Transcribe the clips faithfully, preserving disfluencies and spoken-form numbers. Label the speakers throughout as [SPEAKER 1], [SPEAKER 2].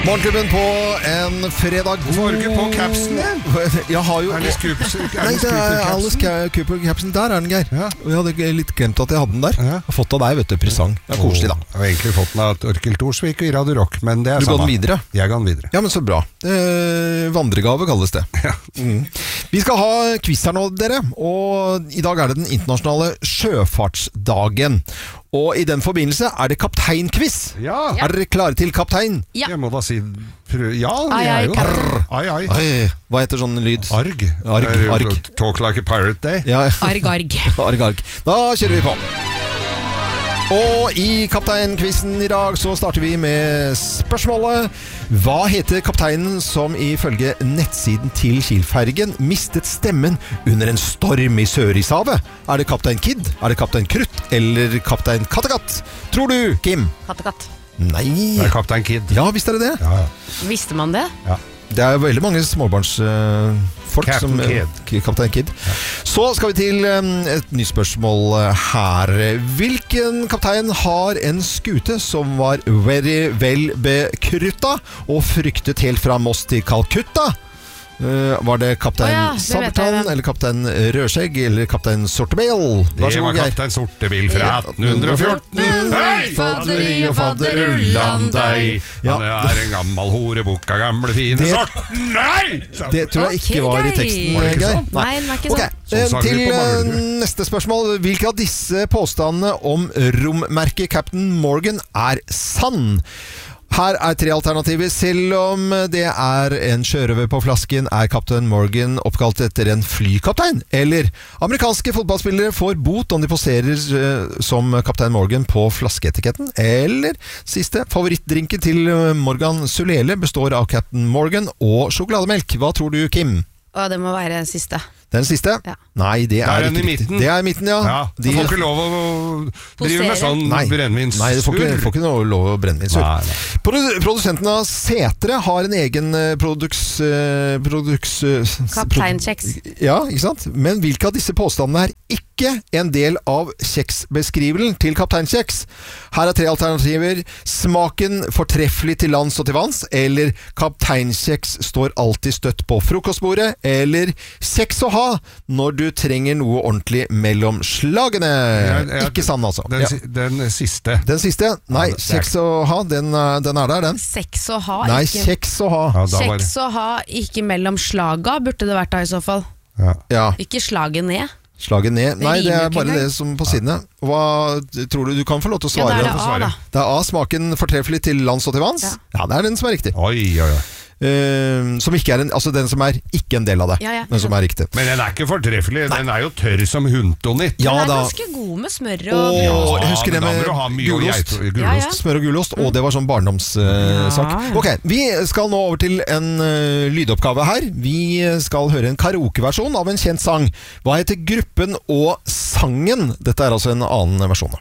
[SPEAKER 1] Morgenklubben på en fredag.
[SPEAKER 2] Hvorfor ikke på capsen din?
[SPEAKER 1] Jeg har jo...
[SPEAKER 2] Alice Cooper,
[SPEAKER 1] Nei, det er Alice Cooper-capsen. Der er den, Geir.
[SPEAKER 2] Ja.
[SPEAKER 1] Og jeg hadde litt glemt at jeg hadde den der.
[SPEAKER 2] Ja.
[SPEAKER 1] Jeg har fått av deg, vet du, presang. Det er koselig, da.
[SPEAKER 2] Jeg har egentlig fått den av Orkel Torsvik og i Radio Rock, men det er
[SPEAKER 1] Du
[SPEAKER 2] samme.
[SPEAKER 1] går den videre?
[SPEAKER 2] Jeg går den videre.
[SPEAKER 1] Ja, men så bra. Eh, vandregave kalles det.
[SPEAKER 2] Ja.
[SPEAKER 1] Mm. Vi skal ha quiz her nå, dere. Og i dag er det den internasjonale sjøfartsdagen. Og i den forbindelse er det kapteinquiz.
[SPEAKER 2] Ja.
[SPEAKER 1] Er dere klare til kaptein?
[SPEAKER 3] Ja.
[SPEAKER 2] Jeg må da si prøv. Ja,
[SPEAKER 3] Ai,
[SPEAKER 2] jeg
[SPEAKER 3] ai,
[SPEAKER 2] er jo
[SPEAKER 3] kaptein.
[SPEAKER 2] Ai, ai.
[SPEAKER 1] Oi, hva heter sånn lyd?
[SPEAKER 2] Arg.
[SPEAKER 1] Arg,
[SPEAKER 2] Er det
[SPEAKER 1] arg.
[SPEAKER 2] Talk like a pirate day.
[SPEAKER 1] Ja,
[SPEAKER 3] Arg, arg.
[SPEAKER 1] arg, arg. Da kjører vi på. Og i kapteinquizen i dag så starter vi med spørsmålet: hva heter kapteinen som ifølge nettsiden til Kiel-fergen mistet stemmen under en storm i Sørishavet? Er det kaptein Kid, er det kaptein Krutt eller kaptein Kattegatt? Tror du, Kim?
[SPEAKER 3] Kattekatt.
[SPEAKER 1] Nei.
[SPEAKER 2] Det er kaptein Kid.
[SPEAKER 1] Ja, visst er det det.
[SPEAKER 2] Ja, ja.
[SPEAKER 3] Visste man det?
[SPEAKER 2] Ja.
[SPEAKER 1] Det er veldig mange småbarnsfolk uh, som
[SPEAKER 2] Captain
[SPEAKER 1] uh, Kaptein Kid. Ja. Så skal vi til um, et nytt spørsmål uh, her. Hvilken kaptein har en skute som var very vel bekrutta og fryktet helt fra Moss til Calcutta? Uh, var det kaptein
[SPEAKER 3] Å ja, det vet jeg,
[SPEAKER 1] Sabeltann,
[SPEAKER 3] ja.
[SPEAKER 1] eller kaptein Rødskjegg, eller kaptein Sortebel?
[SPEAKER 2] Det var kaptein Sortebil fra atten fjorten. Hei!
[SPEAKER 3] Fadderi og fadderullan
[SPEAKER 2] deg.
[SPEAKER 1] Ja.
[SPEAKER 2] Han er en gammel horebukk av gamle fine
[SPEAKER 1] Det-
[SPEAKER 2] sorten. Nei!
[SPEAKER 1] Det tror jeg ikke
[SPEAKER 3] Ok,
[SPEAKER 1] var i
[SPEAKER 3] Geir.
[SPEAKER 1] teksten.
[SPEAKER 2] Var det ikke
[SPEAKER 1] Geir.
[SPEAKER 2] sånn?
[SPEAKER 3] Nei, den er ikke
[SPEAKER 1] Ok,
[SPEAKER 3] sånn.
[SPEAKER 2] Sånn
[SPEAKER 1] eh,
[SPEAKER 2] sang
[SPEAKER 1] til
[SPEAKER 2] vi på
[SPEAKER 1] eh,
[SPEAKER 2] Manglerud.
[SPEAKER 1] neste spørsmål. Hvilke av disse påstandene om rommerket Captain Morgan er sann? Her er tre alternativer. Selv om det er en sjørøver på flasken, er Captain Morgan oppkalt etter en flykaptein. Eller amerikanske fotballspillere får bot om de poserer eh, som Captain Morgan på flaskeetiketten. Eller siste, favorittdrinken til Morgan Sulele består av Captain Morgan og sjokolademelk. Hva tror du, Kim?
[SPEAKER 3] Å, det må være siste.
[SPEAKER 1] Den siste?
[SPEAKER 3] Ja.
[SPEAKER 1] Nei, det
[SPEAKER 2] Der
[SPEAKER 1] er
[SPEAKER 2] er den
[SPEAKER 1] ikke
[SPEAKER 2] i
[SPEAKER 1] riktig.
[SPEAKER 2] midten.
[SPEAKER 1] Det er i midten, ja.
[SPEAKER 2] Ja, du
[SPEAKER 1] De-
[SPEAKER 2] får ikke lov å drive
[SPEAKER 3] Posere.
[SPEAKER 2] med sånn
[SPEAKER 1] Nei,
[SPEAKER 2] brennvins.
[SPEAKER 1] nei, du får ikke, får ikke noe lov å brennvinsur.
[SPEAKER 2] Nei, nei.
[SPEAKER 1] Produ- Produsenten av Setre har en egen eh, produks... eh, produks eh,
[SPEAKER 3] Kapteinkjeks.
[SPEAKER 1] produ- Ja, ikke sant? Men hvilke av disse påstandene er ikke en del av kjeksbeskrivelsen til kapteinkjeks? Her er tre alternativer. Smaken fortreffelig til lands og til vanns, eller kapteinkjeks står alltid støtt på frokostbordet, eller kjeks å ha når du trenger noe ordentlig mellom slagene.
[SPEAKER 2] Ja, ja,
[SPEAKER 1] Ikke sann, altså.
[SPEAKER 2] Den,
[SPEAKER 1] Ja.
[SPEAKER 2] si- den siste.
[SPEAKER 1] Den siste? Nei,
[SPEAKER 2] Ja, det- det er-
[SPEAKER 1] kjeks å ha, den, eh, den er der, den.
[SPEAKER 3] Sex å ha,
[SPEAKER 1] Nei,
[SPEAKER 3] ikke
[SPEAKER 1] kjeks å ha.
[SPEAKER 2] Ja, da var det.
[SPEAKER 3] Kjeks å ha, ikke mellom slaga, burde det vært da i så fall.
[SPEAKER 2] Ja.
[SPEAKER 1] Ja,
[SPEAKER 3] Ikke slaget ned.
[SPEAKER 1] slaget ned. Nei, det
[SPEAKER 3] rimer
[SPEAKER 1] er
[SPEAKER 3] ikke
[SPEAKER 1] bare
[SPEAKER 3] engang.
[SPEAKER 1] det som på sidene. Hva tror du? Du kan få lov til å
[SPEAKER 3] Ja, da
[SPEAKER 1] svare.
[SPEAKER 3] er det
[SPEAKER 2] få
[SPEAKER 3] A,
[SPEAKER 2] svare.
[SPEAKER 3] da.
[SPEAKER 1] Det er A, smaken fortreffelig til lands og til vanns.
[SPEAKER 3] Ja.
[SPEAKER 1] Ja, det er den som er riktig.
[SPEAKER 2] Oi, oi, oi.
[SPEAKER 1] Eh, som ikke er en, altså den som er ikke en del av det,
[SPEAKER 3] Ja, ja.
[SPEAKER 1] men som er riktig.
[SPEAKER 2] Men den er ikke fortreffelig. Den er jo tørr som hundtonitt.
[SPEAKER 1] Ja
[SPEAKER 3] Den er
[SPEAKER 1] da.
[SPEAKER 3] ganske god med smør
[SPEAKER 1] Åh,
[SPEAKER 3] og
[SPEAKER 1] jeg husker
[SPEAKER 2] men
[SPEAKER 1] det
[SPEAKER 2] da
[SPEAKER 1] med
[SPEAKER 2] må du ha mye og
[SPEAKER 1] gulost.
[SPEAKER 2] geit-
[SPEAKER 3] Ja, ja.
[SPEAKER 2] gulost.
[SPEAKER 1] Smør og gulost, og det var sånn barndomssak.
[SPEAKER 3] Ja.
[SPEAKER 1] Ok, vi skal nå over til en eh, lydoppgave her. Vi skal høre en karaokeversjon av en kjent sang. Hva heter gruppen og sangen? Dette er altså en annen versjon.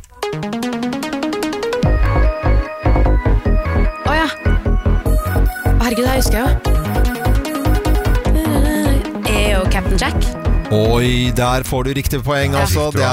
[SPEAKER 3] Å ja. Herregud, det husker jeg jo. E og Captain Jack.
[SPEAKER 1] Oi, der får du riktig poeng, altså. Det